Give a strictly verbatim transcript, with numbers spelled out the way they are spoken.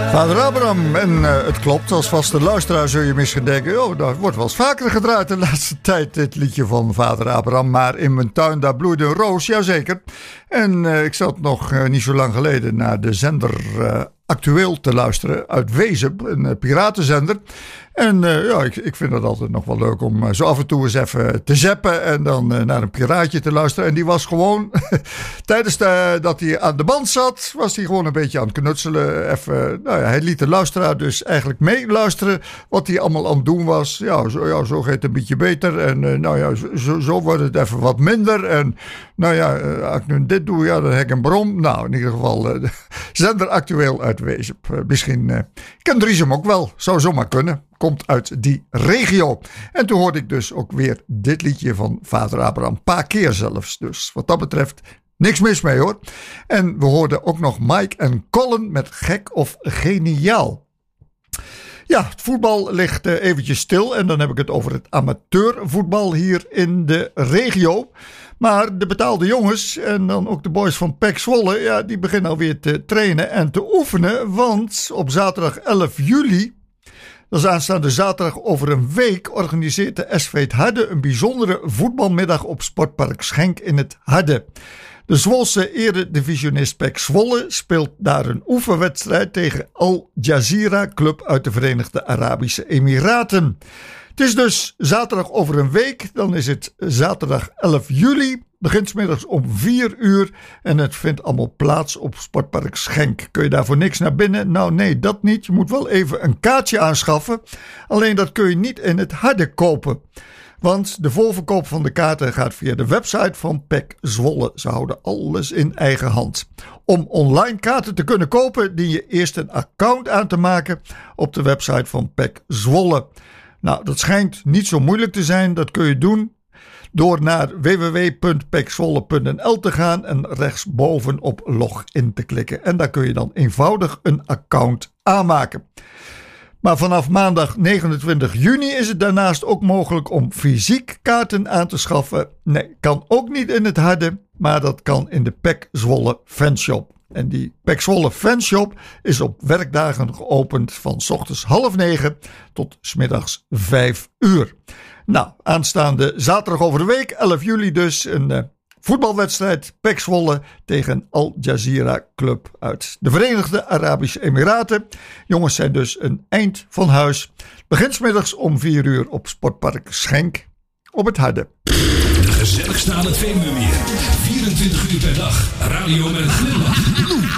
Vader Abraham, en uh, het klopt, als vaste luisteraar zul je misschien denken, oh, dat wordt wel eens vaker gedraaid de laatste tijd, dit liedje van Vader Abraham, maar in mijn tuin daar bloeide een roos, jazeker. En uh, ik zat nog uh, niet zo lang geleden naar de zender uh, Actueel te luisteren uit Wezen, een uh, piratenzender. En uh, ja, ik, ik vind het altijd nog wel leuk om uh, zo af en toe eens even te zappen en dan uh, naar een piraatje te luisteren. En die was gewoon, tijdens de, dat hij aan de band zat, was hij gewoon een beetje aan het knutselen. Even, nou ja, hij liet de luisteraar dus eigenlijk meeluisteren wat hij allemaal aan het doen was. Ja, zo, ja, zo gaat het een beetje beter. En uh, nou ja, zo, zo wordt het even wat minder. En nou ja, uh, als ik nu dit doe, ja, dan heb ik een brom. Nou, in ieder geval, uh, zender Actueel uit Wezen. Uh, misschien uh, kan Dries hem ook wel, zou zomaar kunnen. Komt uit die regio. En toen hoorde ik dus ook weer dit liedje van Vader Abraham. Een paar keer zelfs. Dus wat dat betreft niks mis mee hoor. En we hoorden ook nog Mike en Colin met Gek of Geniaal. Ja, het voetbal ligt uh, eventjes stil. En dan heb ik het over het amateurvoetbal hier in de regio. Maar de betaalde jongens en dan ook de boys van P E C Zwolle, ja, die beginnen alweer te trainen en te oefenen. Want op zaterdag elf juli... Dat is aanstaande zaterdag over een week organiseert de S V het Harde een bijzondere voetbalmiddag op Sportpark Schenk in het Harde. De Zwolse eredivisionist P E C Zwolle speelt daar een oefenwedstrijd tegen Al Jazeera Club uit de Verenigde Arabische Emiraten. Het is dus zaterdag over een week, dan is het zaterdag elf juli. Begint 's middags om vier uur en het vindt allemaal plaats op Sportpark Schenk. Kun je daar voor niks naar binnen? Nou nee, dat niet. Je moet wel even een kaartje aanschaffen. Alleen dat kun je niet in het Harde kopen. Want de voorverkoop van de kaarten gaat via de website van P E C Zwolle. Ze houden alles in eigen hand. Om online kaarten te kunnen kopen, dien je eerst een account aan te maken op de website van P E C Zwolle. Nou, dat schijnt niet zo moeilijk te zijn. Dat kun je doen door naar w w w punt p e c zwolle punt n l te gaan en rechtsboven op login te klikken. En daar kun je dan eenvoudig een account aanmaken. Maar vanaf maandag negenentwintig juni is het daarnaast ook mogelijk om fysiek kaarten aan te schaffen. Nee, kan ook niet in het Harde, maar dat kan in de P E C Zwolle fanshop. En die P E C Zwolle fanshop is op werkdagen geopend van 's ochtends half negen tot 's middags vijf uur. Nou, aanstaande zaterdag over de week, elf juli dus, een uh, voetbalwedstrijd P E C Zwolle tegen Al Jazeera Club uit de Verenigde Arabische Emiraten. Jongens zijn dus een eind van huis. Begint 's middags om vier uur op Sportpark Schenk op het Harde. De gezelligste aan het Veluwemeer. vierentwintig uur per dag. Radio met een glimlach.